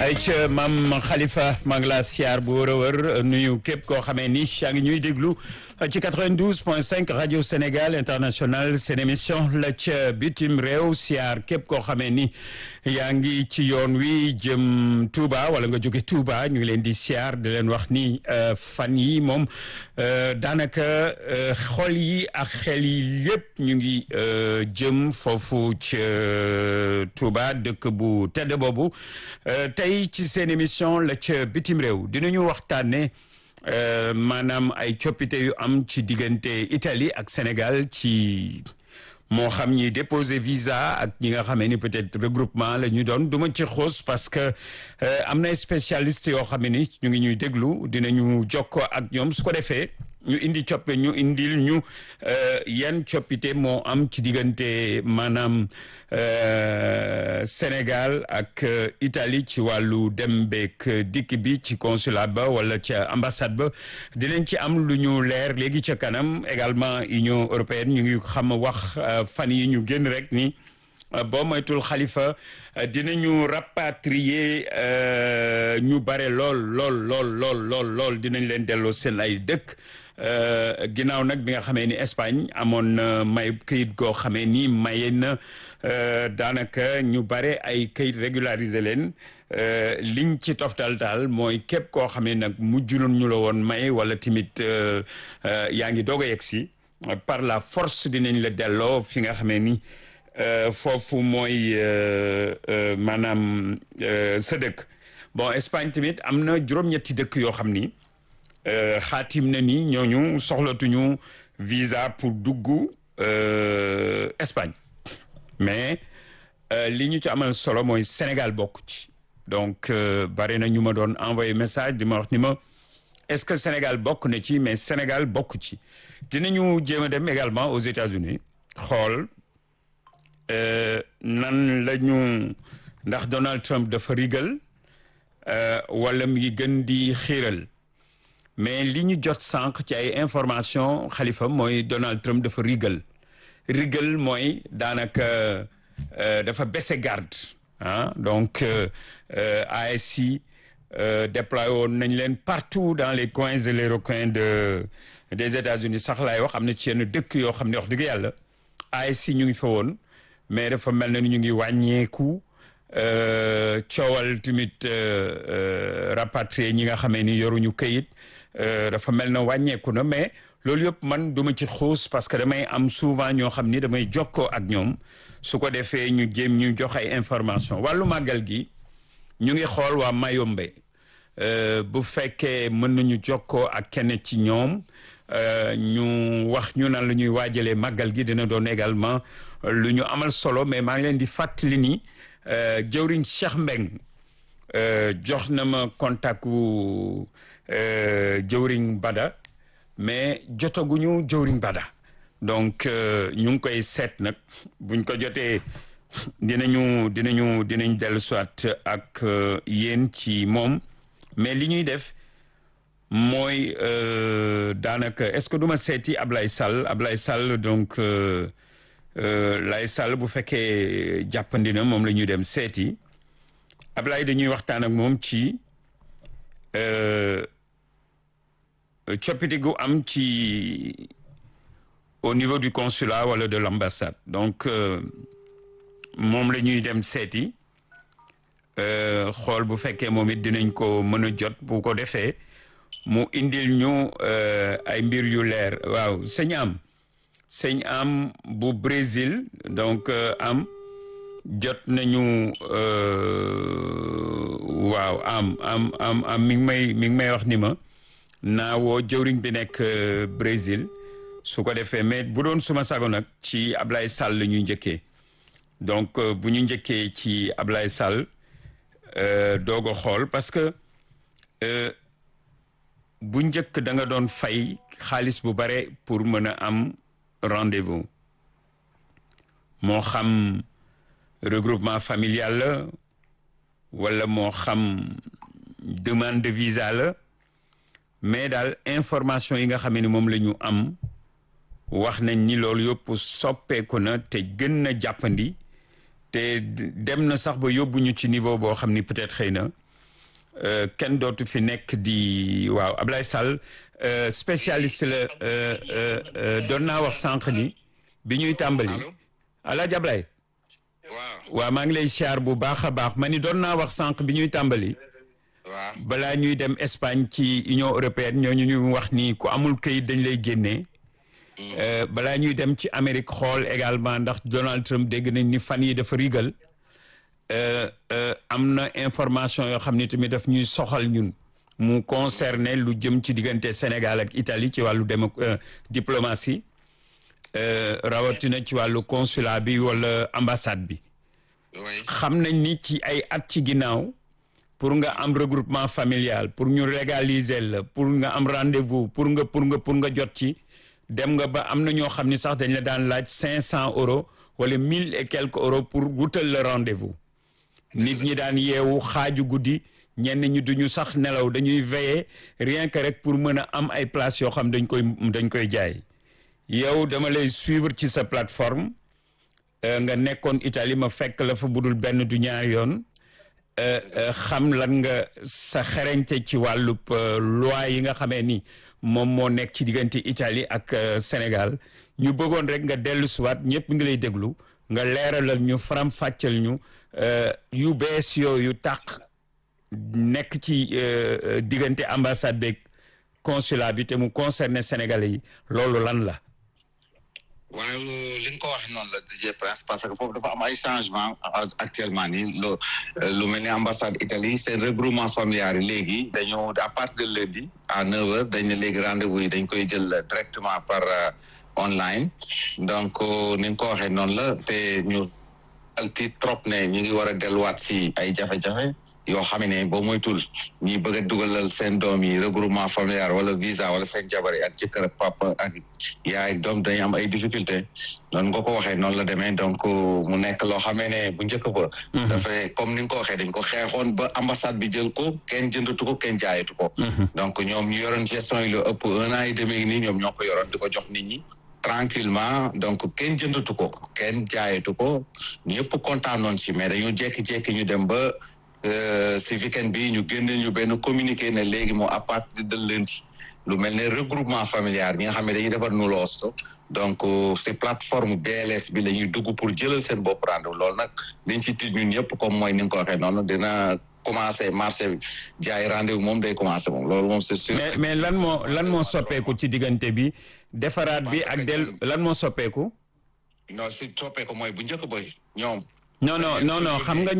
ay ca maam Khalifa maa ngi laa siyaar bu wër a wër nuyu képp koo xamee ni yaa ngi ñuy déglu ci 92.5 rajo Sénégal international seen émission la ca bitim réew siyaar képp koo xamee ni yaa ngi ci yoon wi jëm Touba wala nga jóge Touba ñu ngi leen di siyaar di leen wax ni fan yi moom daanaka xol yi ak xel yi lépp ñu ngi jëm foofu ca Touba dëkk bu tedd boobu tey ci seen émission la ca bitim réew dinañu waxtaane maanaam ay coppite yu am ci diggante Italie ak Sénégal ci moo xam ñi déposer visa ak ñi nga xamee ni peut-être regroupement la ñu doon du ma ci xoos parce que am na spécialiste yoo xam ni ñu ngi ñuy déglu dinañu jokkoo ak ñoom su ko defee ñu indil ñu yan coppite moo am ci diggante maanaam Sénégal ak Italie ci wàllu dem beek dikk bi ci consulat ba wala ca ambassade ba dinañ ci am lu ñu leer léegi ca kanam également Union européenne ñu ngi xam wax fan yi ñu génn rek ni boo moytul Khalifa dinañu rapatrier ñu bare lool dinañ leen delloo seen ay dëkk ginnaaw nag bi nga xamee ni Espagne amoon na may këyit goo xamee ni maye na daanaka ñu bare ay këyit régulariser leen liñ ci toftal daal mooy képp koo xam ne nag mujjulun ñu la woon may wala tamit yaa ngi doog a yegg si par la force dinañ la delloo fi nga xamee ni foofu mooy maanaam sa dëkk bon Espagne tamit am na juróom-ñetti dëkk yoo xam ni xaatim na ni ñooñu soxlatuñu visa pour dugg Espagne mais li ñu ci amal solo mooy Sénégal bokk ci donc bari na ñu ma doon envoyé message di ma wax ni ma est-ce que Sénégal bokk na ci mais Sénégal bokk ci dinañu jéem a dem également aux États-Unis xool nan la ñu ndax Donald Trump dafa rigal wala mi ngi gën di xiiral mais li ñu jot sànq ci ay information Khalifa mooy Donald Trump dafa rigal mooy daanaka dafa baissé garde donc ASI déployé woon nañ leen partout dans les coins et les recoins des États-Unis sax laay wax am na ci yenn dëkk yoo xam ne wax dëgg yàlla ASI ñu ngi fa woon mais dafa mel na ni ñu ngi wàññeeku coowal tamit rapatrier ñi nga xamee ni yoruñu këyit dafa mel na wàññeeku na mais loolu yëpp man duma ci xuus parce que damay am souvent ñoo xam ni damay jokkoo ak ñoom su ko defee ñu jéem ñu jox ay information wàllu màggal gi ñu ngi xool waa Mayombe bu fekkee mën nañu jokkoo ak kenn ci ñoom ñu wax ñu nan la ñuy waajalee màggal gi dina doon également lu ñu amal solo mais maa ngi leen di fàttali ni jëwriñ Cheikh Mbeng jox na ma contact wu jëwriñ Bada mais jotaguñu jëwriñ Bada donc ñu ngi koy seet nag buñ ko jotee dinañ dellu soit ak yéen ci moom mais li ñuy def mooy daanaka est-ce que duma seeti Ablaye Sall donc Lay Sall bu fekkee jàppandi na moom la ñuy dem seeti Ablaye dañuy waxtaan ak moom ci coppite gu am ci au niveau du consulat wala de l'ambassade donc moom la ñuy dem seeti xool bu fekkee moom it dinañ ko mën a jot bu ko defee mu indil ñu ay mbir yu leer waaw sëñ am bu Brésil donc am jot nañu waaw am mi ngi may wax ni ma naa woo jëwriñ bi nekk Brésil su ko defee mais bu doon suma sago nag ci Ablaye Sall la ñuy njëkkee donc bu ñu njëkkee ci Ablaye Sall doog a xool parce que bu njëkk da nga doon fay xaalis bu bare pour mën a am rendez-vous moo xam regroupement familial la wala moo xam demande de visa la mais daal information yi nga xam ne moom la ñu am wax nañ ni loolu yëpp soppeeku na te gën na jàppandi te dem na sax ba yóbbuñu ci niveau boo xam ni peut-être xëy na kenn dootu fi nekk di waaw Ablaye Sall spécialiste la doon naa wax sànq ni bi ñuy tàmbali Alaaji Ablaye waaw maa ngi lay siyaar bu baax a baax ma ni doon naa wax sànq bi ñuy tàmbali balaa ñuy dem Espagne ci Union européenne ñooñu ñu wax ni ku amul këyit dañ lay génnee balaa ñuy dem ci Amérique xool également ndax Donald Trump dégg nañ ni fan yi dafa rigal am na information yoo xam ne tamit daf ñuy soxal ñun mu concerné lu jëm ci diggante Sénégal ak Italie ci wàllu diplomatie rawatina ci wàllu consulat bi wala ambassade bi xam nañ ni ci ay at ci ginnaaw pour nga am regroupement familial pour ñu légaliser la pour nga am rendez-vous pour nga jot ci dem nga ba am na ñoo xam ni sax dañ la daan laaj 500 € wala 1000 et quelques euros pour wutal le rendez-vous nit ñi daan yeewu xaaju guddi ñenn ñi duñu sax nelaw dañuy veiller rien que rek pour mën a am ay places yoo xam dañ koy jaay yow dama lay suivre ci sa plateforme nga nekkoon Italie ma fekk la fa budul benn du ñaar yoon xam lan nga sa xereñte ci wàllub loi yi nga xamee ni moom moo nekk ci diggante Italie ak Sénégal ñu bëggoon rek nga dellu siwaat ñëpp ngi lay déglu nga leeralal ñu faram-fàcceel ñu yu bees yooyu tàq nekk ci diggante ambassade beeg consulat bi te mu concerné Sénégalais yi loolu lan la. waaw li nga ko waxee noonu la DJ Prince parce que foofu dafa am ay changement actuellement nii lu mel ni ambassade Italie seen regroupement familial yi léegi dañoo à partir de lundi à 9h dañ ne léegi rendez-vous yi dañ koy jël directement par online donc ni nga ko waxee noonu la te ñu alti trop ne ñu ngi war a delluwaat si ay jafe-jafe yoo xam ne boo moytul ñi bëgg a dugalal seen doom yi regroupement familial wala visa wala seen jabar yi ak jëkkër ak papa ak yaay doom dañuy am ay difficulté noonu nga ko waxee noonu la demee donc mu nekk loo xamee ne bu njëkk ba dafay comme ni nga ko waxee dañ ko xeexoon ba ambassade bi jël ko kenn jëndatu ko kenn jaayatu ko donc ñoom ñu yoroon gestion yi lu ëpp 1 an et demi nii ñoom ñoo ko yoroon di ko jox nit ñi tranquillement donc kenn jëndatu ko kenn jaayatu ko ñëpp kontaanoon si mais dañu jékki-jékki ñu dem ba si weekend bi ñu génne ñu benn communiqué ne léegi moo à partir de lundi lu mel ne regroupement familial ñi nga xam ne dañuy defar nu loosto donc si plateforme BLS bi la ñuy dugg pour jëlal seen bopp rendez-vous loolu nag liñ ci tiit ñun ñëpp comme mooy ni nga ko waxee noonu dina commencé marché jaay rendez-vous moom day commencé moom loolu moom c'est sûr. mais lan moo soppeeku ci diggante bi defaraat bi ak lan moo soppeeku. non si soppeeku mooy bu njëkk boy ñoom. non xam nga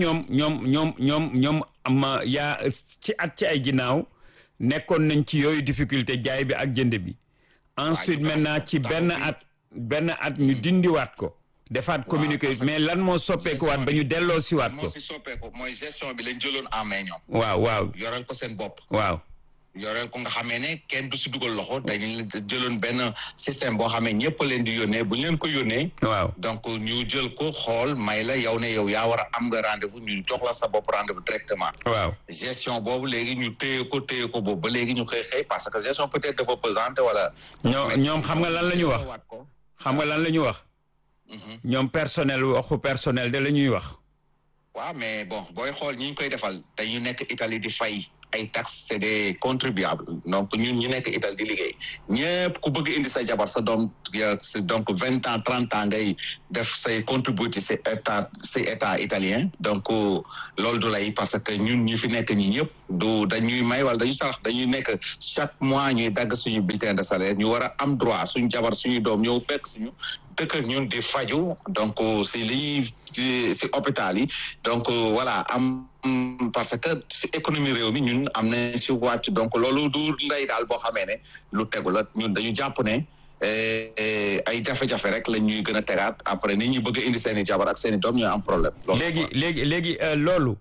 ñoom am yaa ci at ci ay ginnaaw nekkoon nañ ci yooyu difficulté jaay bi ak jënd bi ensuite maintenant ci benn at ñu dindiwaat ko defaat communiqué mais lan moo soppeekuwaat ba ñu delloo siwaat ko. moo si soppeeku mooy gestion bi lañ jëloon en main ñoom. waaw yoral ko seen bopp. waaw yoreel ko nga xamee ne kenn du si dugal loxo dañu jëloon benn système boo xamee ñëpp leen di yónnee bu ñu leen ko yónnee. waaw donc ñu jël ko xool may la yow ne yow yaa war a am nga rendez-vous ñu jox la sa bopp rendez-vous directement. waaw gestion boobu léegi ñu téye ko boobu ba léegi ñu xëy parce que gestion peut-être dafa pesante wala. ñoom xam nga lan la ñu wax. xam nga lan la ñu wax. ñoom waxu personnel de la ñuy wax. waaw mais bon booy xool ñi ñu koy defal dañu nekk Italie di fay. ay taxes c'est des contribuables donc ñun ñu nekk Italie di liggéey ñëpp ku bëgg indi sa jabar sa doom donc 20 ans 30 ans ngay def say contributi si état italien donc loolu du lay parce que ñun ñi fi nekk ñi ñëpp du dañuy may wala dañu sarax dañuy nekk chaque mois ñuy dagg suñu bulletin de salaire ñu war a am droit suñu jabar suñu doom ñëw fekk suñu dëkk ak ñun di faju donc si li si hôpital yi donc voilà am parce que si économie réew mi ñun am na ci wàcc donc loolu du lay daal boo xamee ne lu tegu la ñun dañu jàpp ne ay jafe-jafe rek la ñuy gën a tegaat après nit ñi bëgg a indi seen i jabar ak seen i doom ñooy am problème. léegi loolu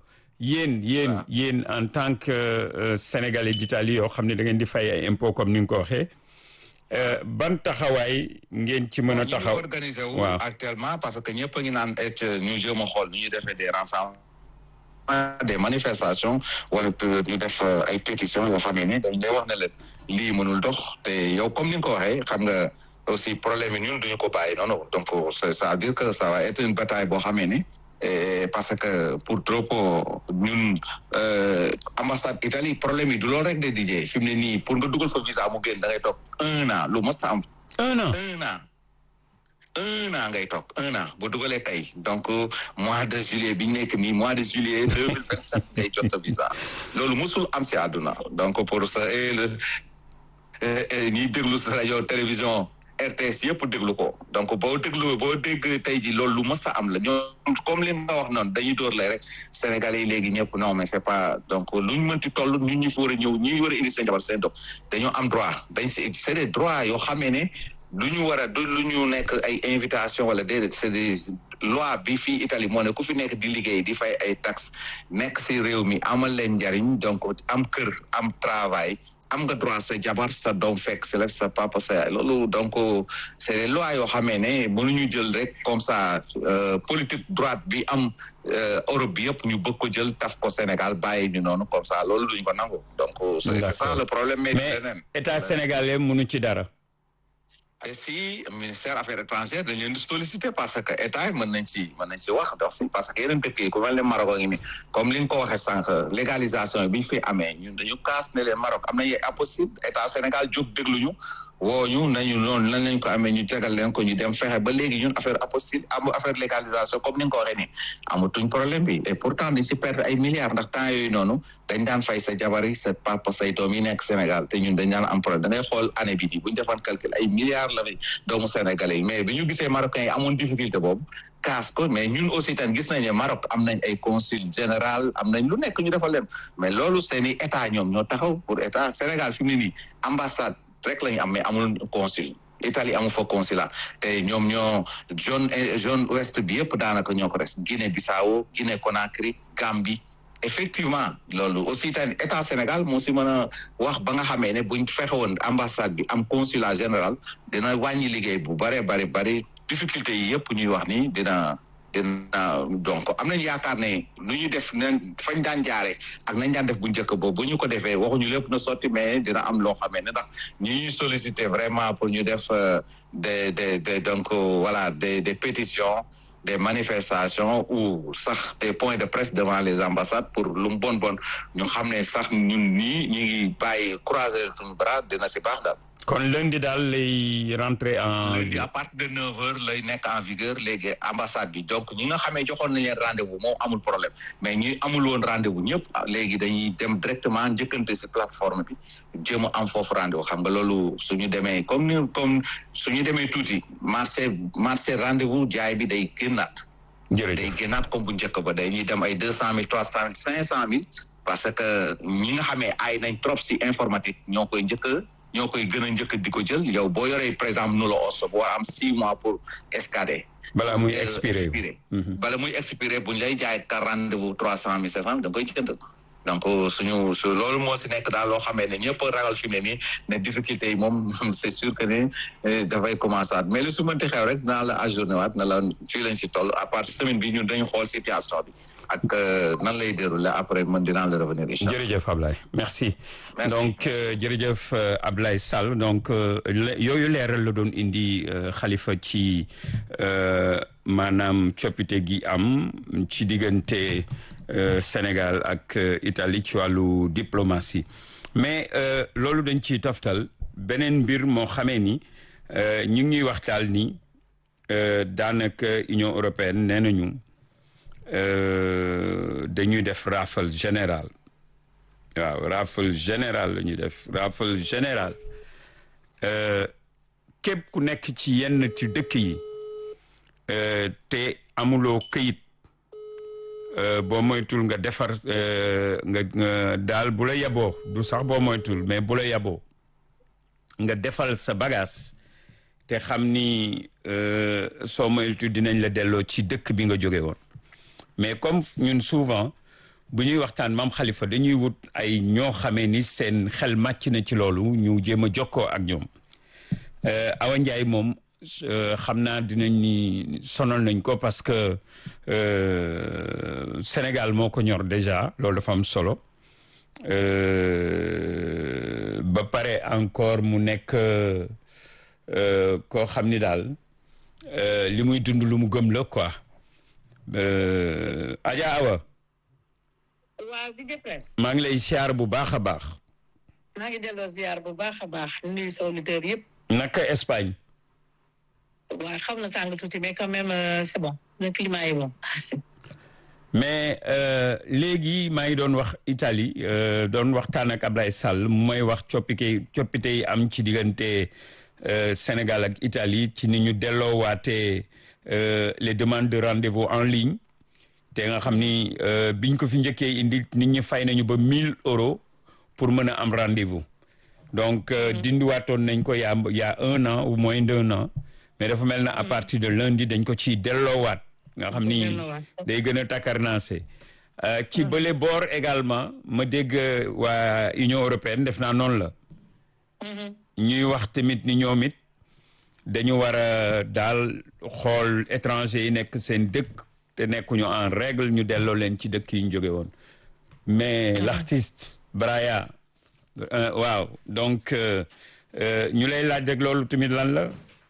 yéen en tant que sénégalais d'Italie yoo xam ne da ngeen di fay ay impôts comme ni nga ko waxee. ban taxawaay ngeen ci mën a taxaw. ñu organisé wu actuellement parce que ñëpp a ngi naan ñu jéem a xool nu ñuy defee des rassemblements des manifestations wala ñu def ay pétitions yoo xam ne dañ lay wax ne leen lii mënul dox te yow comme ni nga ko waxee xam nga aussi problème yi ñun duñu ko bàyyi noonu donc ça veut dire que ça va être une bataille boo xamee ne parce que pour trop ñun ambassade Italie problème yi du loolu rek de DJ fi mu ne nii pour nga dugal fa visa mu génn da ngay toog 1 an lu mos a am. 1 an 1 an ngay toog 1 an bu dugalee tey donc mois de juillet bi ñu nekk nii mois de juillet 2027 ngay jot sa visa loolu mosul am si àdduna donc pour ça ñiy déglu sa rajo télévision RTS yëpp déglu ko donc boo dégg tey ji loolu lu mës a am la ñoom comme li nga wax noonu dañuy door lay rek Sénégalais yi léegi ñëpp non mais c'est pas donc lu ñu mënti toll ñun ñu fi war a ñëw ñi war a indi seen jabar seen doom dañoo am droit c'est des droits yoo xamee ne lu ñu war a du lu ñu nekk ay invitation wala déedéet c'est des loi bi fii Italie moo ne ku fi nekk di liggéey di fay ay taxes nekk si réew mi amal leen njariñ donc am kër am travail am nga droit sa jabar sa doom fekk si la sa papa sa yaay loolu donc c'est des lois yoo xamee ne mënuñu jël rek comme ça politique droite bi am Europe bi yëpp ñu bëgg ko jël taf ko Sénégal bàyyi ñu noonu comme ça loolu duñ ko nangu donc c'est ça le problème mais état sénégalais mënu ci dara. si ministère affaires étrangères dañ leen di solliciter parce que état yi mën nañ ci wax dox si parce que yeneen dëkk yi ku mel ne Maroc a ngi ni comme li nga ko waxee sànq légalisation yi bi ñu fi amee ñun dañu kaas ne leen Maroc am nañu impossible état Sénégal jóg dégluñu woo ñu nañu noonu lan lañ ko amee ñu tegal leen ko ñu dem fexe ba léegi ñun affaire apostille am affaire légalisation comme ni nga ko waxee nii amatuñ problème bi et pourtant dañ si perdre ay milliards ndax temps yooyu noonu dañ daan fay sa jabar yi sa papa say doom yi nekk Sénégal te ñun dañ daan am problème da ngay xool année bi bu ñu defoon calcul ay milliards la doomu Sénégalais yi mais bi ñu gisee Marocains yi amoon difficulté boobu kaas ko mais ñun aussi tan gis nañ ne Maroc am nañ ay consul général am nañ lu nekk ñu defal leen mais loolu seeni état ñoom ñoo taxaw pour état Sénégal fi mu ne nii ambassade rek lañu am mais amul consul Italie amu fa consulat te ñoom ñoo zone ouest bi yëpp daanaka ñoo ko res Guinée Bissau Guinée Conakry Gambie effectivement loolu aussi tamit état Sénégal moo si mën a wax ba nga xamee ne buñ fexe woon ambassade bi am consulat général dina wàññi liggéey bu bari difficulté yi yëpp ñuy wax ni dina donc am nañu yaakaar ne lu ñu def nañ fañ daan jaare ak nañ daan def bu njëkk boobu bu ñu ko defee waxuñu lépp na sotti mais dina am loo xamee ne ndax ñuy solliciter vraiment pour ñu def des donc voilà des pétitions des manifestations ou sax des points de presse devant les ambassades pour lu mu bon ñu xam ne sax ñun nii ñu ngi bàyyi croiser suñu bras dina si baax daal. kon lundi daal lay rentrer en. lundi à partir de 9h lay nekk en vigueur léegi ambassade bi donc ñi nga xamee joxoon nañ leen rendez-vous moom amul problème mais ñi amul woon rendez-vous ñëpp léegi dañuy dem directement njëkkante si plateforme bi jéem a am foofu rendez-vous xam nga loolu suñu demee comme suñu demee tuuti marché rendez-vous jaay bi day génnaat. jërëjëf day génnaat comme bu njëkk ba dañuy dem ay 200,000 300,000 500,000 parce que ñi nga xamee ay nañ trop si informatique ñoo koy gën a njëkk di ko jël yow boo yoree par exemple nu la os boo am 6 mois pour escader. balaa muy expiré bala muy expiré buñ lay jaay ka rendez-vous 300,000 500,000 da nga koy jënd donc loolu moo si nekk daal loo xamee ne ñëpp ragal fi mu ne nii ne difficulté yi moom c'est sûr que ne dafay commencer waat mais lu su mënti xew rek dinaa la ajourné waat na la fii lañ si toll à part semaine bi ñun dañu xool situation bi ak nan lay déroulé après man dinaa la revenir incha allah. jërëjëf Ablaye merci. donc jërëjëf Ablaye Sall donc yooyu leeral la doon indi Khalifa ci maanaam coppite gi am ci diggante Sénégal ak Italie ci wàllu diplomatie mais loolu dañ ciy toftal beneen mbir moo xamee ni ñu ngi ñuy waxtaal ni daanaka Union européenne nee nañu dañuy def rafale général waaw rafale général la ñuy def rafale général képp ku nekk ci yenn ci dëkk yi te amuloo këyit boo moytul nga defar nga daal bu la yaboo du sax boo moytul mais bu la yaboo nga defal sa bagage te xam ni soo moytul dinañ la delloo ci dëkk bi nga jóge woon mais comme ñun souvent bu ñuy waxtaan maam Khalifa dañuy wut ay ñoo xamee ni seen xel màcc na ci loolu ñu jéem a jokkoo ak ñoom Awa Ndiaye moom xam naa dinañ ni sonal nañ ko parce que Sénégal moo ko ñor déjà loolu dafa am solo ba pare encore mu nekk koo xam ni daal li muy dund lu mu gëm la quoi Adja Awa. waaw DJ Prince. maa ngi lay siyaar bu baax a baax. maa ngi delloo ziar bu baax a baax nuyu sa auditeurs yëpp. naka Espagne. waaw xam na tàng tuuti mais quand même c'est bon le climat est bon. mais léegi maa ngi doon wax Italie doon waxtaan ak Ablaye Sall mooy wax coppite yi am ci diggante Sénégal ak Italie ci ni ñu delloowaatee les demandes de rendez-vous en ligne te nga xam ni biñ ko fi njëkkee indi nit ñi fay nañu ba 1 000 € pour mën a am rendez-vous donc dindiwaatoon nañ ko y a 1 an ou moins d'1 an mais dafa mel na à partir de lundi dañ ko ci delloowaat nga xam ni day gën a takkarnaase ci bële boor également ma dégg waa Union européenne def naa noonu la ñuy wax tamit ni ñoom it dañu war a daal xool étranger yi nekk seen dëkk te nekkuñu en règle ñu delloo leen ci dëkk yi ñu jóge woon mais l'artiste Braya waaw donc ñu lay laaj rek loolu tamit lan la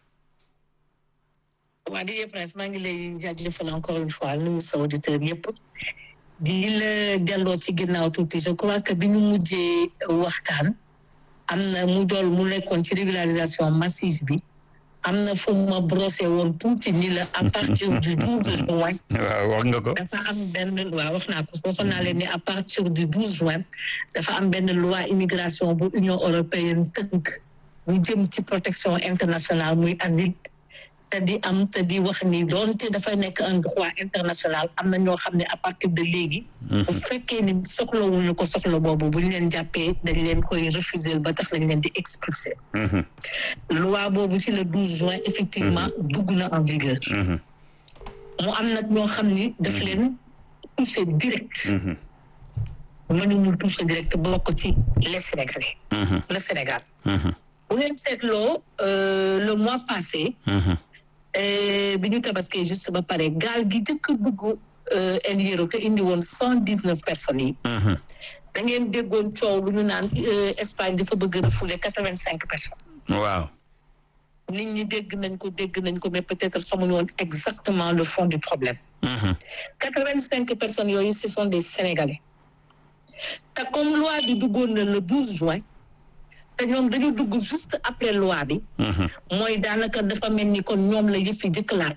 waa DJ Prince maa ngi lay jaajëfal encore une fois nuyu sa auditeur yëpp di la delloo ci ginnaaw tuuti je crois que bi ñu mujjee waxtaan am na mu nekkoon ci régularisation massive bi am na fu ma brossé woon tuuti ni la à partir du 12 juin. waaw wax nga ko. dafa am benn waaw wax naa ko waxoon naa leen ni à partir du 12 juin dafa am benn loi immigration bu Union européenne tënk bu jëm ci protection internationale muy asile te di wax ni doonte dafay nekk un droit international am na ñoo xam ne à partir de léegi. bu fekkee ni soxlawuñu ko soxla boobu bu ñu leen jàppee dañ leen koy refuser ba tax lañ leen di expulser. loi boobu ci le 12 juin effectivement dugg na en vigueur. mu am nag ñoo xam ni daf leen touché direct. mënuñu touché direct bokk ci les Sénégalais. le Sénégal. bu leen seetloo le mois passé. bi ñu tabaskee juste ba pare gaal gi jëkk dugg El Hierro te indi woon 119 personnes yi. da ngeen déggoon coow bu ñu naan Espagne dafa bëgg a refouler 85 personnes. waaw. nit ñi dégg nañ ko mais peut-être xamuñu woon exactement le fond du problème. 85 personnes yooyu ce sont des Sénégalais. te comme loi bi duggoon na le 12 juin. te ñoom dañu dugg juste après loi bi. mooy daanaka dafa mel ni kon ñoom la yëf yi jëkk laaj.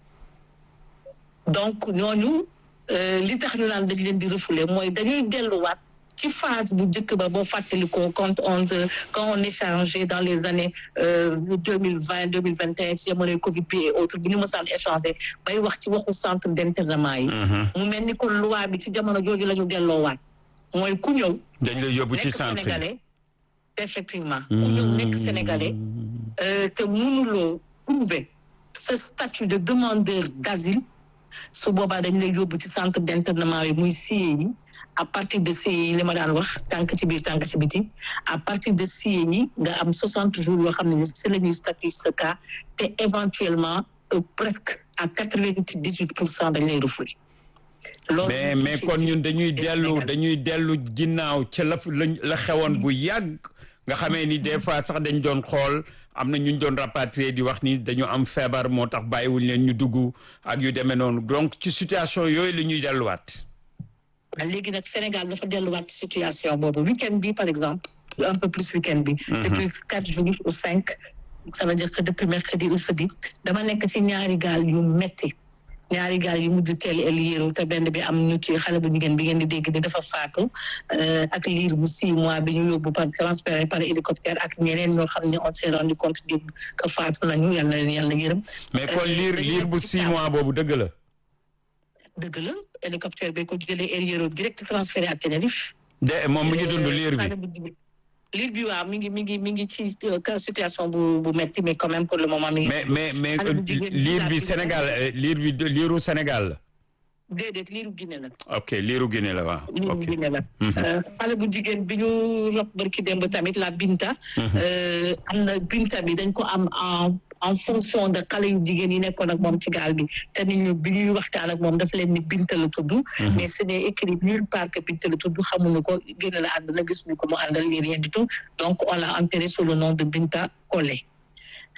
donc ñooñu li tax ñu naan dañ leen di refouler mooy dañuy delluwaat ci phase bu njëkk ba boo fàttalikoo quand on échangeait dans les années 2020 2021 ci jamonoy Covid bi et autres bi ñu mësaan échanger bay wax ci waxu centre d'internement yi. mu mel ni kon loi bi ci jamono jooju la ñu delloowaat mooy ku ñëw. dañ lay yóbbu ci centre Sénégalais. Effectivement ku ñëw nekk Sénégalais te mënuloo prouver ce statut de demandeur d'asile su boobaa dañ lay yóbbu ci centre d'internement yi muy CIE yi à partir de CIE yi li ma daan wax tànk ci biir tànk ci biti à partir de CIE yi nga am 60 jours yoo xam ne si la ñuy statut ce cas te éventuellement presque à 98% dañ lay refouler. mais kon ñun dañuy dellu ginnaaw ca la xewoon bu yàgg nga xamee ni des fois sax dañ doon xool am na ñu doon rapatrier di wax ni dañu am feebar moo tax bàyyiwuñ leen ñu dugg ak yu demee noonu donc ci situation yooyu la ñuy delluwaat. léegi nag Sénégal dafa delluwaat ci situation boobu week-end bi par exemple un peu plus week-end bi. depuis 4 jours ou 5 ça veut dire que depuis mercredi ou jeudi dama nekk ci ñaari gaal yu metti ñaari gaal yu mujj teel El Hierro te benn bi am ñu ci xale bu jigéen bi ngeen di dégg ni dafa faatu ak liir bu 6 mois bi ñu yóbbu par transféré par hélicoptère ak ñeneen ñoo xam ne on s'est rendu compte que faatu nañu yàlla leen yàlla yërëm. mais kon liir bu 6 mois boobu dëgg la. dëgg la hélicoptère bi ko jëlee El Hierro direct transféré à Tenerife. moom mi ngi dund liir bi. liir bi waaw mi ngi ci situation bu metti mais quand même pour le moment mi ngi. mais liir bi Sénégal liiru Sénégal la. déedéet liiru Guinée la. ok liiru Guinée la waaw. liiru Guinée la. xale bu jigéen bi ñu rob barki démb tamit la Binta. am na Binta bi dañ ko am en fonction de xale yu jigéen yi nekkoon ak moom ci gaal bi te nit ñu bi ñuy waxtaan ak moom dafa leen ni Binta la tudd. mais ce n'est écrit nulle part que Binta la tudd xamuñu ko génn la àdduna gisuñu ko mu àndal ni rien du tout donc on l'a enterré sous le nom de Binta Collé.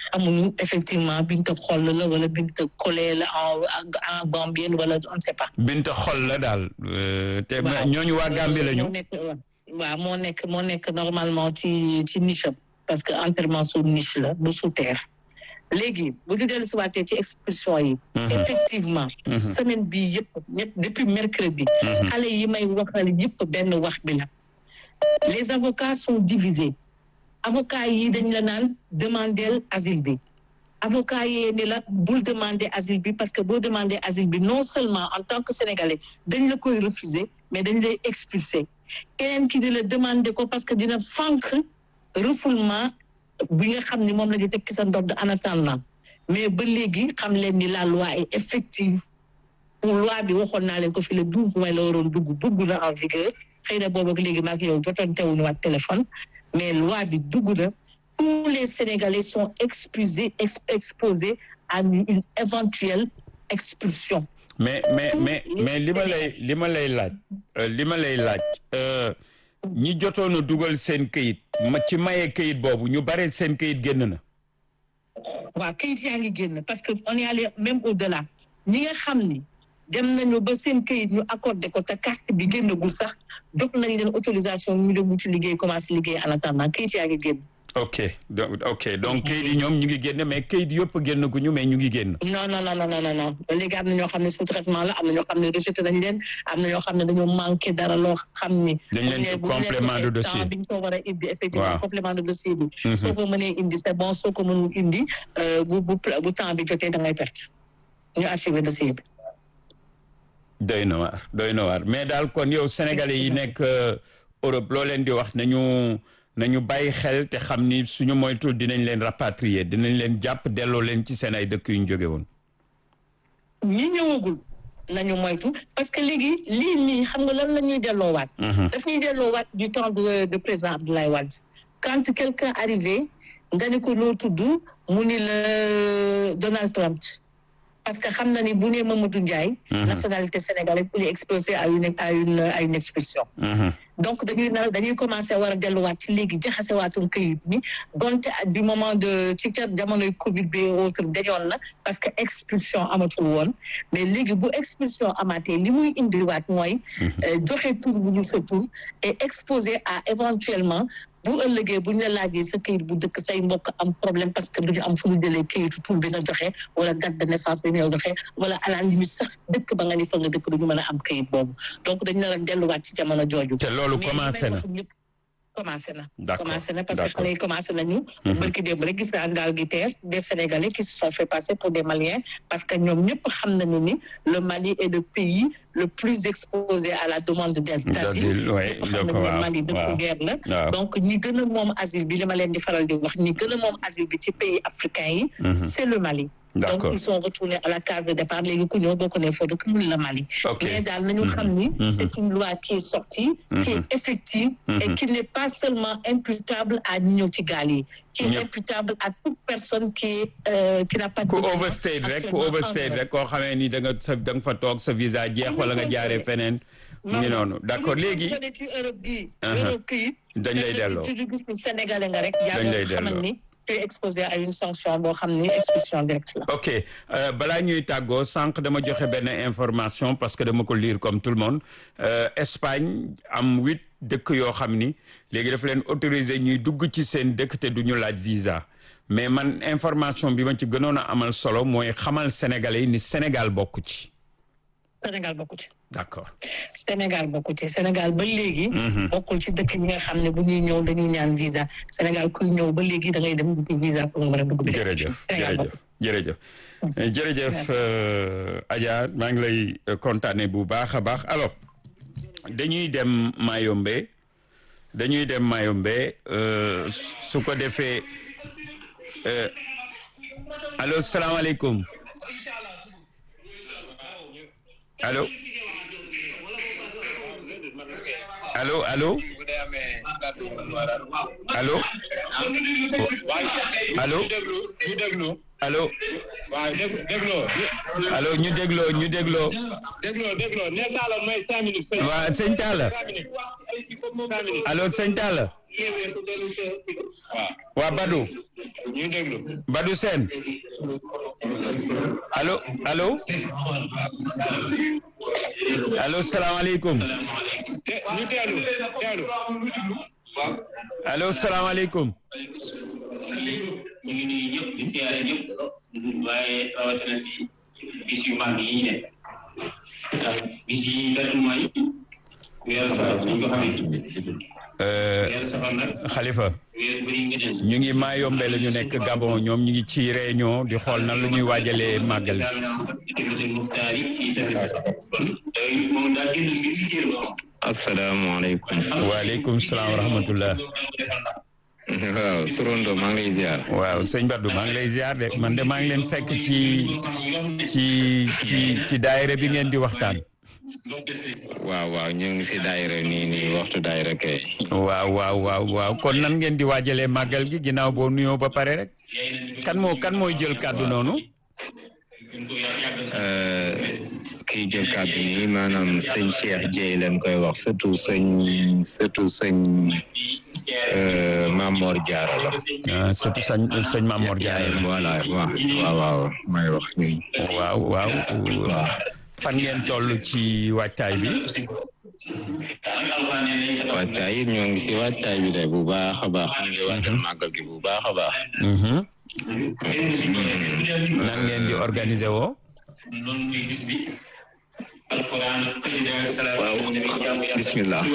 xamuñu effectivement Binta Xoll la wala Binta Collé la en gambienne wala on ne sait pas. Binta Xoll la daal. te ñooñu waa Gambie la ñu. waaw moo nekk normalement ci niche parce que enterrement sous niche la bu sous terre. léegi bu ñu dellu si waatee ci expulsion yi. effectivement. semaine bii yëpp depuis mercredi. xale yi may waxal yëpp benn wax bi la. les avocats sont divisés. avocats yi dañ la naan demander asile bi. avocat yee ni la bul demander asile bi parce que boo demander asile bi non seulement en tant que sénégalais dañ la koy refuser mais dañ lay expulser. keneen ki di la demander ko parce que dina fànq refoulement bi nga xam ni moom la ñu teg ci sa ndodd en attendant mais ba léegi xam leen ni la loi est effective pour loi bi waxoon naa leen ko fi le 12 mai la waroon dugg na en vigueur xëy na boobu ak léegi maak yow jotoon teewuñu waat téléphone mais loi bi dugg na tous les Sénégalais sont exposés à une éventuelle expulsion. mais li ma lay laaj ñi jotoon a dugal seen këyit ci maye këyit boobu ñu bare seen këyit génn na. waaw këyit yaa ngi génn parce que on est allé même au-delà ñi nga xam ni dem nañu ba seen këyit ñu accordé ko te carte bi génnagul sax jox nañ leen autorisation ñu dem wuti liggéey commencé liggéey en attendant këyit yaa ngi génn. ok donc kayit yi ñoom ñu ngi génn mais kayit yëpp génn gu ñu mais ñu ngi génn. non léegi am na ñoo xam ne sous traitement la am na ñoo xam ne rejeté nañ leen am na ñoo xam ne dañoo manqué dara loo xam ni. dañ leen complément de dossier bi ñu ko war a indi effectivement complément de dossier bi. soo ko mënee indi c'est bon soo ko mënul indi bu temps bi jotee da ngay perte ñu archivé dossier bi. doy na waar mais daal kon yow sénégalais yi nekk Europe loo leen di wax nañu bàyyi xel te xam ni suñu moytul dinañ leen rapatrier dinañ leen jàpp delloo leen ci seen ay dëkk yu ñu jóge woon. ñi ñëwagul nañu moytu parce que léegi lii nii xam nga lan la ñuy delloowaat. daf ñuy delloowaat du temps de président Abdoulaye Wade. quand quelqu'un arrivé nga ne ko noo tudd mu ni la Donald Trump parce que xam na ni bu nee Mamadou Ndiaye. nationalité sénégalaise il est exposé à une expulsion. donc dañuy commencer war a delluwaat ci léegi jaxasewaatum këyit mi donte du moment de ci jamonoy Covid bi autre dañoon na parce que expulsion amatul woon mais léegi bu expulsion amaatee li muy indiwaat mooy joxe tur bu ñu sa tur et exposé à éventuellement bu ëllëgee bu ñu la laajee sa këyit bu dëkk say mbokk am problème parce que du ñu am fu ñu jëlee këyitu tur bi nga joxe wala date de naissance bi nga joxe wala à la limite sax dëkk ba nga ni fa nga dëkk du ñu mën a am këyit boobu donc dañu nar a delluwaat ci jamono jooju. loolu commencé na parce que xale yi commencé nañu barki démb rek gis naa gaal gi teer des Sénégalais qui se sont fait passer pour des Maliens parce que ñoom ñëpp xam nañu ni le Mali est le pays le plus exposé à la demande d'asile ñëpp xam nañu ne Mali dëkk guerre la donc ñi gën a moom asile bi li ma leen di faral di wax ñi gën a moom asile bi ci pays africains yi c'est le Mali. donc ils sont retournés à la case de départ léegi ku ñëw boo ko nee foo dëkk mun la Mali. mais daal nañu xam ni c'est une loi qui est sortie qui est effective et qui n'est pas seulement imputable à ñëw ci gaal yi qui est imputable à toute personne qui n'a pas de ku overstay rek koo xamee ni da nga fa toog sa visa jeex wala nga jaaree feneen mu ngi noonu d'accord léegi ci Europe gi Europe këyit dañ lay delloo ci gis ni Sénégalais nga rek yaa xamal ni tu es exposé à une sanction boo xam ni expulsion directe la. ok balaa ñuy tàggoo sànq dama joxe benn information parce que dama ko lire comme tout le monde Espagne am 8 dëkk yoo xam ni léegi dafa leen autoriser ñuy dugg ci seen dëkk te du ñu laaj visa mais man information bi ma ci gënoon a amal solo mooy xamal Sénégalais yi ni Sénégal bokku ci. Sénégal bokku ci. d'accord. Sénégal bokku ci Sénégal ba léegi. bokkul ci dëkk yi nga xam ne bu ñuy ñëw dañuy ñaan visa Sénégal kuy ñëw ba léegi da ngay dem di visa pour nga mën a dugg. jërëjëf Adja maa ngi lay kontaane bu baax a baax alors dañuy dem Mayombe su ko defee allo salaamaaleykum. allo allo allo allo allo allo allo ñu dégloo ne Talla may 5 minutes waaw sëñ Talla allo sëñ Talla waa Badou. ñu déglu. Badou Sène. allo allo. allo salaamaaleykum. ñu teelu. allo salaamaaleykum. ñu ngi nuyu ñëpp di siyaare ñëpp waaye rawatina si bis yu mag yi ñu ne ndax bis yi gàttu mooy weeru safar ñu ko xamee weeru safar nag Khalifa weer bëri ngëneel ñu ngi Mayombe la ñu nekk Gabon ñoom ñu ngi ci réunion di xool nan la ñuy waajalee màggal asalaamaaleykum. waaleykum salaam wa rahmatullah. waaw Turondo maa ngi lay ziar. waaw sëñ Badou maa ngi lay ziar de man de maa ngi leen fekk ci daayira bi ngeen di waxtaan. waaw ñu ngi si daayira nii waxtu daayira kay. waaw kon nan ngeen di waajalee màggal gi ginnaaw boo nuyoo ba pare rek kan mooy jël kàddu noonu. kiy jël kàddu nii maanaam sëñ Cheikh Dieye lañ koy wax surtout sëñ Mamor Diarra la. surtout sëñ Mamor Diarra. voilà waaw may wax nii. waaw fan ngeen toll ci waajtaay bi. waajtaay yi ñoo ngi si waajtaay bi de bu baax a baax. ñu ngi waajal màggal gi bu baax a baax. nan ngeen di organiser woo. bismillah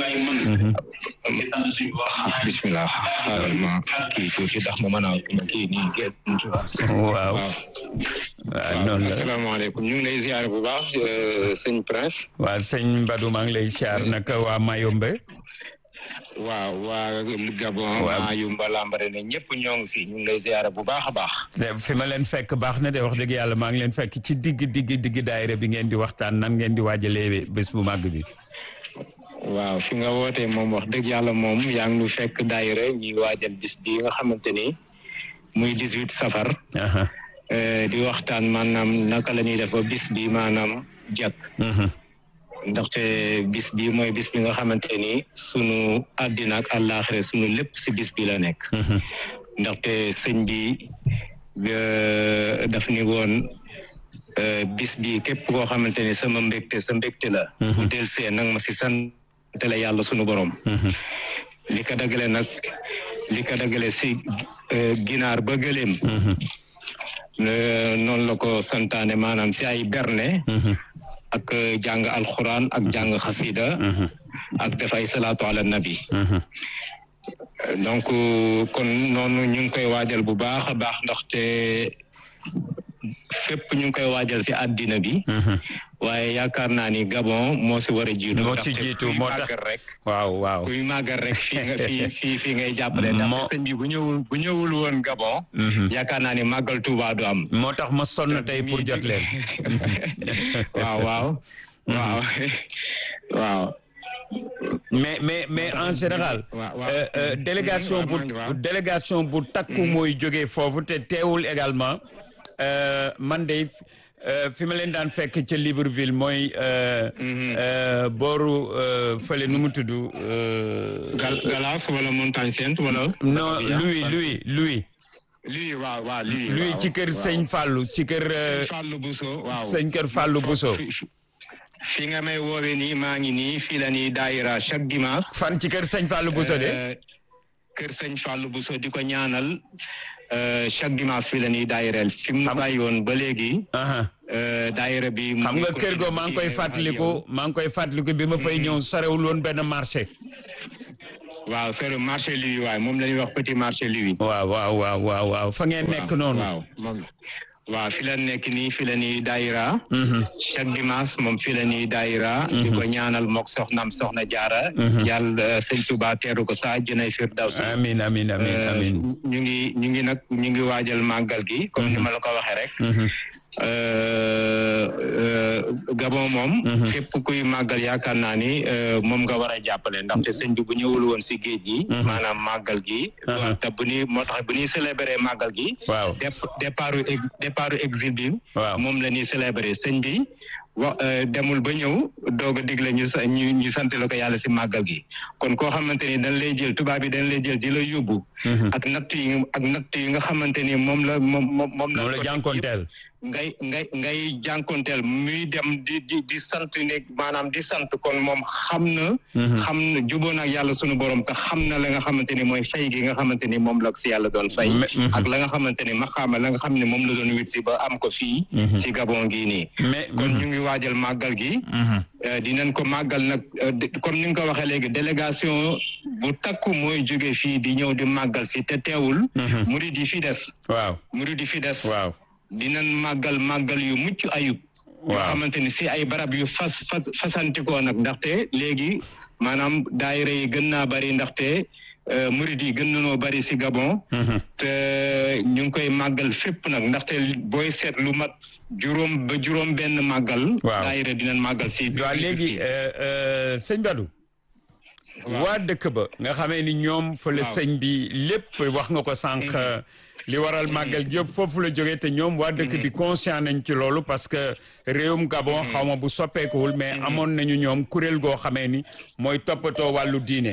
xaaral ma kii tuuti ndax ma mën a kii nii waaw noonu la asalaamaaleykum ñu ngi lay ziar bu baax sëñ Prince. waaw sëñ Badou maa ngi lay ziar naka waa Mayombe. waaw waa Gabon. waa Yumba Lambaréné ne ñëpp ñoo ngi fi ñu ngi lay ziar bu baax a baax. fi ma leen fekk baax na de wax dëgg yàlla maa ngi leen fekk ci digg daayira bi ngeen di waxtaan nan ngeen di waajalee bés bu màgg bi. waaw fi nga wootee moom wax dëgg yàlla moom yaa ngi nu fekk daayira ñuy waajal bis bi nga xamante ni muy 18 safar. di waxtaan maanaam naka la ñuy def ba bis bi maanaam jàkk. ndaxte bis bi mooy bis bi nga xamante ni sunu àddina ak àllaaxira sunu lépp si bis bi la nekk. ndaxte sëñ bi daf ni woon bis bi képp koo xamante ni sama mbégte sa mbégte la. bu delsee nag ma si sant la yàlla sunu borom. li ko dagale si ginaar ba gëléem. noonu la ko santaane maanaam si ay berne. ak jàng alxuraan ak jàng xasida ak def ay salaatu ala nabi. donc kon noonu ñu ngi koy waajal bu baax a baax ndaxte fépp ñu ngi koy waajal si àddina bi. waaye yaakaar naa ni Gabon moo si war a jiitu. moo ci jiitu moo tax rek. waaw kuy màggal rek fii ngay jàppale. ndaxte sëñ bi bu ñëwul woon Gabon. yaakaar naa ni màggal Tuuba du am. moo tax ma sonn tey pour jot leen. waaw. mais en général. délégation bu takku mooy jógee foofu te teewul également man de. fi ma leen daan fekk ca Libreville mooy booru fële nu mu tudd. Galas wala Montagne Sainte wala. non Louis. Louis ci kër Sëñ Fallou ci kër. Fallou Bousso waaw sëñ kër Fallou Bousso. fi nga may woowee nii maa ngi nii fii la ñuy daayira chaque dimanche. fan ci kër Sëñ Fallou Bousso de. kër Sëñ Fallou Bousso di ko ñaanal. chaque dimanche fii la ñuy daayireel fi mu bàyyi woon ba léegi. daayira bi. xam nga kër go maa ngi koy fàttaliku bi ma fay ñëw sorewul woon benn marché. waaw c'est le marché Louis waaye moom la ñuy wax petit marché Louis. waaw fa ngeen nekk noonu. waaw fi la nekk nii fi la ñuy daayira. chaque dimanche moom fi la ñuy daayira. di ko ñaanal mook soxna Jaara. yàlla sëñ Tuubaa teeru ko sa àjjanay firdawsi. amiin. ñu ngi waajal màggal gi. comme ni ma la ko waxee rek. Gabon moom. képp kuy màggal yaakaar naa ni moom nga war a jàppale ndaxte sëñ bi bu ñëwul woon si géej gi. maanaam màggal gi. te moo tax bu ñuy célébrer màggal gi. waaw départu exil bi. moom la ñuy célébrer sëñ bi demul ba ñëw doog a digle ñu sant la ko yàlla si màggal gi kon koo xamante ni dañ lay jël tubaab yi dañ lay jël di la yóbbu ak natt yi nga xamante ni moom la jànkoonteel ngay jànkoonteel muy dem di sant ne maanaam di sant kon moom xam na juboon ak yàlla sunu borom te xam na la nga xamante ni mooy fay gi nga xamante ni moom la si yàlla doon fay ak la nga xamante ni maxaama la nga xam ne moom la doon wit si ba am ko fii si Gabon gii nii kon ñu ngi waajal màggal gi dinañ ko màggal nag comme ni nga ko waxee léegi délégation bu takku mooy jóge fii di ñëw di màggal si te teewul murid yi fi des waaw dinañ màggal yu mucc ayub yoo xamante ni si ay barab yu fasantikoo nag ndaxte léegi maanaam daayira yi gën naa bari ndaxte murid yi gën nanoo bari si Gabon te ñu ngi koy màggal fépp nag ndaxte booy seet lu mat juróom benn màggal daayira dinañ màggal si waaw léegi sëñ Badou waa dëkk ba nga xamee ni ñoom fa la sëñ bi lépp wax nga ko sànq li waral màggal yëpp foofu la jógee te ñoom waa dëkk bi conscient nañ ci loolu parce que réewum Gabon xaw ma bu soppeekuwul mais amoon nañu ñoom kuréel goo xamee ni mooy toppatoo wàllu diine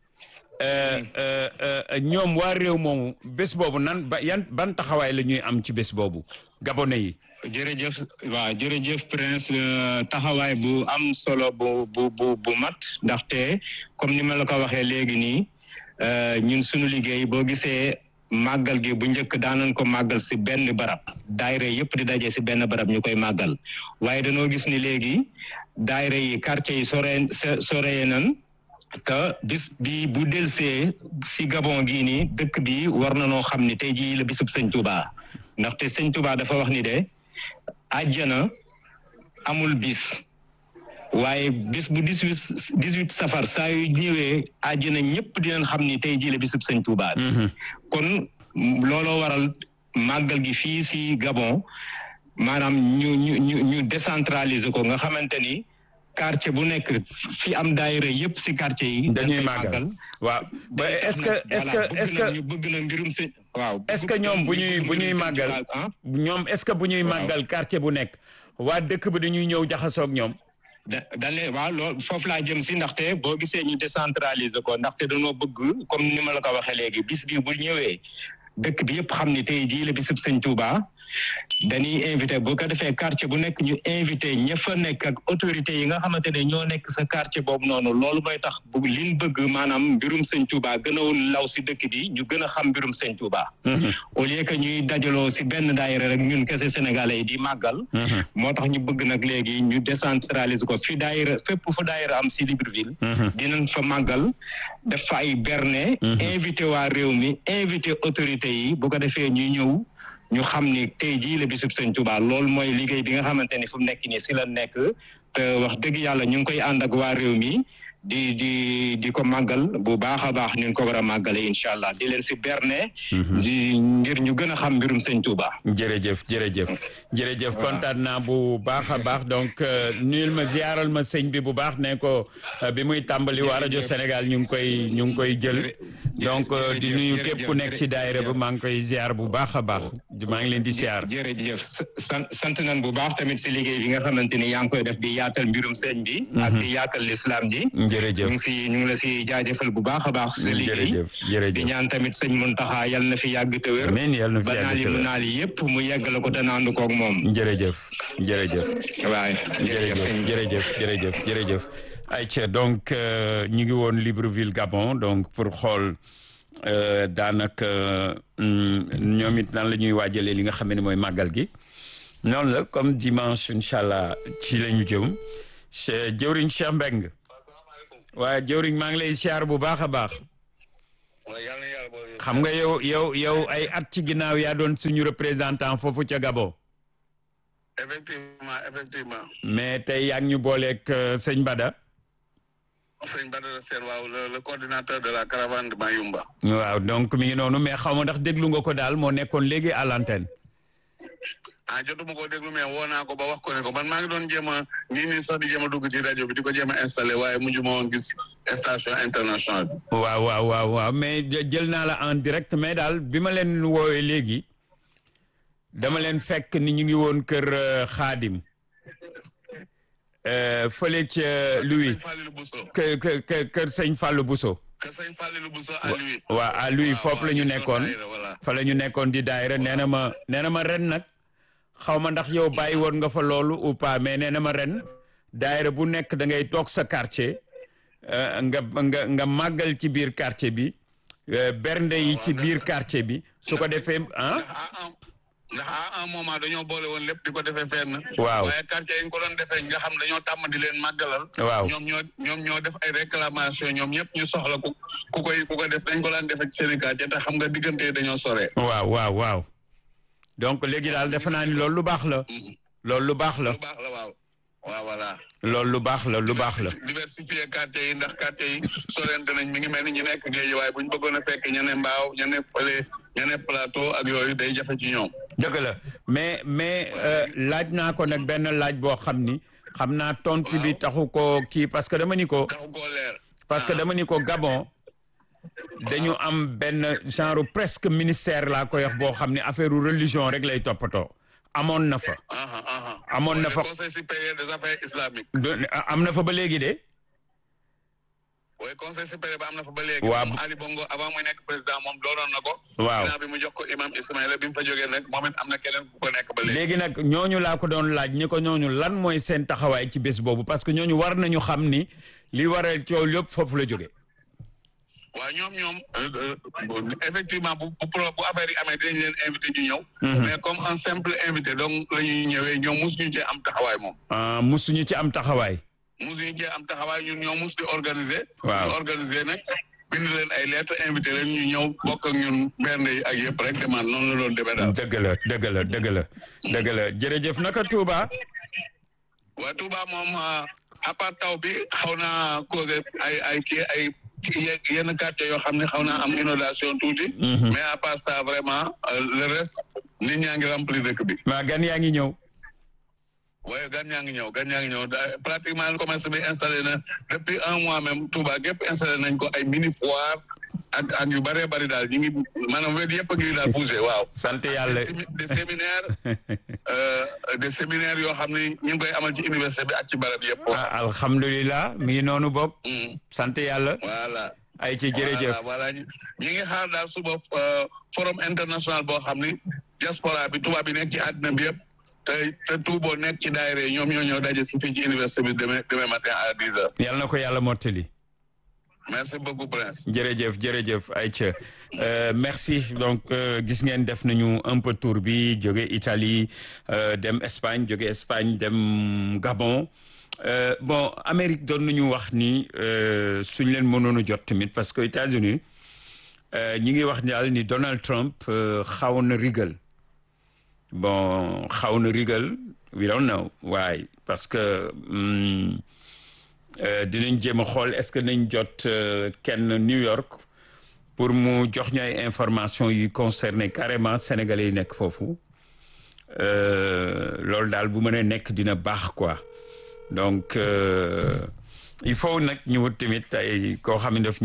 ñoom waa réew moomu bés boobu ban taxawaay la ñuy am ci bés boobu gabonais yi jërëjëf Prince taxawaay bu am solo bu mat ndaxte comme ni ma la ko waxee léegi nii ñun suñu liggéey boo gisee màggal gi bu njëkk daanañ ko màggal si benn barab daayira yëpp di daje si benn barab ñu koy màggal waaye dañoo gis ni léegi daayira yi quartier yi soree nan te bis bi bu delsee si Gabon gii nii dëkk bi war na noo xam ni tey jii la bisub sëñ Touba ndaxte sëñ Touba dafa wax ni de àjjana amul bis waaye bis bu 18 safar saa yu ñëwee àjjana ñëpp dinañ xam ni tey jii la bisub sëñ Touba kon looloo waral màggal gi fii si Gabon maanaam ñu décentraliser ko nga xamante ni quartier bu nekk fi am daayira yëpp si quartier yi dañuy màggal waaw est-ce que ñu bëgg na mbirum sëñ waaw est-ce que ñoom bu ñuy màggal ñoom est-ce que bu ñuy màggal quartier bu nekk waa dëkk bi dañuy ñëw jaxasoog ñoom waaw loolu foofu laa jëm si ndaxte boo gisee ñu décentraliser ko ndaxte dañoo bëgg comme ni ma la ko waxee léegi bis bi bu ñëwee dëkk bi yëpp xam ni tey jii la bisub sëñ Touba dañuy invité bu ko defee quartier bu nekk ñu invité ña fa nekk ak autorités yi nga xamante ne ñoo nekk sa quartier boobu noonu loolu mooy tax bu liñ bëgg maanaam mbirum sëñ Touba gën a law si dëkk bi ñu gën a xam mbirum sëñ Touba au lieu que ñuy dajaloo si benn daayira rek ñun kese sénégalais yi di màggal moo tax ñu bëgg nag léegi ñu décentraliser ko fi daayira fépp fu daayira am si Libreville dinañ fa màggal def fa ay berne invité waa réew mi invité autorités yi bu ko defee ñuy ñëw ñu xam ni tey jii la bisub sëñ Touba loolu mooy liggéey bi nga xamante ni fu mu nekk nii si la nekk te wax dëgg yàlla ñu ngi koy ànd ak waa réew mi di ko màggal bu baax a baax ñu ko war a màggale incha allah di leen si berne ngir ñu gën a xam mbirum sëñ Touba. jërëjëf kontaan naa bu baax a baax donc nuyul ma ziaral ma sëñ bi bu baax ne ko bi muy tàmbali waa rajo Sénégal ñu ngi koy jël donc di nuyu képp ku nekk ci daayira ba maa ngi koy ziar bu baax a baax maa ngi leen di ziar. jërëjëf sant nañ bu baax tamit si liggéey bi nga xamante ni yaa ngi koy def di yaatal mbirum sëñ bi. ak di yaatal l'islam ji. jërëjëf ñu ngi la si jaajëfal bu baax a baax. sa liggéey di ñaan tamit sëñ Mountakha yal na fi yàgg te wér. amiin yal na fi yàgg te wér ba naali mu naali yëpp mu yeggale ko danaandu koog moom. jërëjëf. waay jërëjëf. ayca donc ñu ngi woon Libreville Gabon donc pour xool daanaka ñoom it nan la ñuy waajalee li nga xam ne mooy màggal gi noonu la comme dimanche incha allah ci la ñu jëm jëwriñ Cheikh Mbeng waaye jëwriñ maa ngi lay siyaar bu baax a baax xam nga yow ay at ci ginnaaw yaa doon suñu représentant foofu ca Gabon. effectivement. mais tey yaa ngi ñu booleeg sëñ Bada. sëñ Bada Sène waaw le coordinateur de la caravane de Mayumba. waaw donc mi ngi noonu mais xaw ma ndax déglu nga ko daal moo nekkoon léegi à l'antenne. jotuma ko déglu mais woo naa ko ba wax ko ne ko man maa ngi doon jéem a nii sax di jéem a dugg ci rajo bi di ko jéem a installé waaye mujj ma woon gis station internationale bi. waaw mais jël naa la en direct mais daal bi ma leen woowee léegi dama leen fekk ni ñu ngi woon kër Xaadim fële ca Louis kër sëñ Fallou Bousso. kër sëñ Fallou Bousso à Louis. waaw à Louis foofu la ñu nekkoon fa la ñu nekkoon di daayira nee na ma ren nag xaw ma ndax yow bàyyi woon nga fa loolu ou pas mais nee na ma ren daayira bu nekk da ngay toog sa quartier nga màggal ci biir quartier bi bernde yi ci biir quartier bi su ko defee ndax à un moment dañoo boole woon lépp di ko defee fenn. waaw waaye quartier yi ñu ko doon defee nga xam dañoo tàmm di leen màggalal. waaw ñoom ñoo def ay réclamation ñoom ñëpp ñu soxla ku ko def dañ ko daan defee ci seen i quartier te xam nga diggante dañoo sore. waaw donc léegi daal defe naa ni loolu lu baax la. loolu lu baax la. lu baax la waaw voilà. loolu lu baax la lu baax la. diversifier quartier yi ndax quartier yi sorente nañ mi ngi mel ni ñu nekk géej waaye bu ñu bëggoon a fekk ña ne mbaaw ña ne fële ña ne plateau ak yooyu day jafe ci ñoom. dëgg la mais laaj naa ko nag benn laaj boo xam ni xam naa tontu bi taxu ko kii parce que dama ni ko. taxu koo leer. parce que dama ni ko Gabon dañu am benn genre presque ministère laa koy wax boo xam ne affaire religion rek lay toppatoo. amoon na fa. amoon na fa conseil supérieur des affaires islamiques. am na fa ba léegi de. oui conseil supérieur ba am na fa ba léegi. waaw moom Ali Bongo avant muy nekk président moom doonoon na ko. waaw ginnaaw bi mu jox ko imam Ismaïla bi mu fa jógee nag moom it am na keneen ku ko nekk ba léegi. léegi nag ñooñu laa ko doon laaj ñi ko ñooñu lan mooy seen taxawaay ci bés boobu parce que ñooñu war nañu xam ni li waral coow lépp foofu la jóge. waaw ñoom effectivement bu affaire yi amee dinañ leen invité ñu ñëw. mais comme un simple invité donc la ñuy ñëwee ñoom mosuñu cee am taxawaay moom. mosuñu ci am taxawaay. mosuñu cee am taxawaay ñun ñoo mus di organiser. waaw ñu organiser nag bind leen ay lettres invité leen ñu ñëw bokk ak ñun bernde yi ak yëpp rek demaan noonu la doon demee daal. dëgg la jërëjëf naka Touba. waaw Touba moom à part taw bi xaw naa causé ay yenn quartier yoo xam ne xaw naa am inondation tuuti. mais à part ça vraiment le reste nit ñaa ngi rempli dëkk bi. maa gan yaa ngi ñëw. waaye gan ñaa ngi ñëw pratiquement commerce bi installé na depuis un mois même Touba gépp installé nañ ko ay mini foire ak yu bëree bëri daal ñu ngi maanaam wet yëpp a ngi daal bougé waaw. sant yàlla des séminaires yoo xam ne ñu ngi koy amal ci université bi ak ci barab yëpp. alhamdulilah mi ngi noonu bokk. sant yàlla. voilà. ay ci jërëjëf voilà ñu ngi xaar daal suba forum international boo xam ni diaspora bi tubaab bi nekk ci àddina bi yëpp te Touba nekk ci daayira yi ñoom ñoo ñëw daje si fii ci université bi demain matin à 10 heures. yàlla na ko yàlla mottali. merci beaucoup Prince. jërëjëf Aïcha merci donc gis ngeen def nañu un peu tour bi jóge Italie dem Espagne jóge Espagne dem Gabon bon Amérique doon nañu wax ni suñ leen mënoon a jot tamit parce que États-Unis ñi ngi wax daal ni Donald Trump xaw na rigal bon xaw na rigal we don't know why parce que dinañ jéem a xool est-ce que nañ jot kenn New York pour mu jox ñu ay information yu concerné carrément sénégalais yi nekk foofu loolu daal bu mënee nekk dina baax quoi donc il faut nag ñu wut tamit ay koo xam ne daf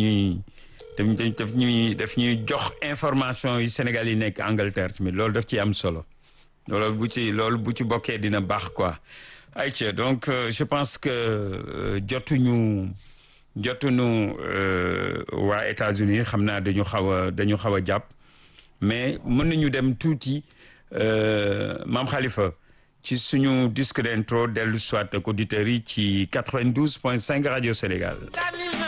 ñuy jox information yi Sénégal yi nekk Angleterre tamit loolu daf ci am solo loolu bu ci bokkee dina baax quoi ayca donc je pense que jotuñu waa États-Unis xam naa dañu xaw a jàpp mais mën nañu dem tuuti Mame Khalifa ci suñu disque d'intro dellu soit ak auditeurs yi ci 92.5 Radio Sénégal